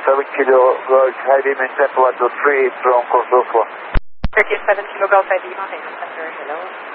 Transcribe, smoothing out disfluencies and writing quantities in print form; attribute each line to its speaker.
Speaker 1: 7 Kilo Golf Heavy maintain 123 from Kosovo.
Speaker 2: 37 Kilo Golf ID, maintain center, hello.